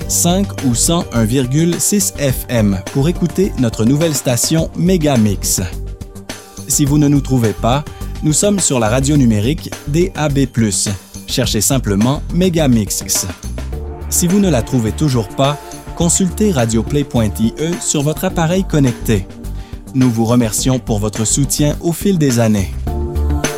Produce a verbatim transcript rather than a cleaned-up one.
cinq ou cent un virgule six F M pour écouter notre nouvelle station Megamix. Si vous ne nous trouvez pas, nous sommes sur la radio numérique D A B plus. Cherchez simplement Megamix. Si vous ne la trouvez toujours pas, consultez radioplay point I E sur votre appareil connecté. Nous vous remercions pour votre soutien au fil des années.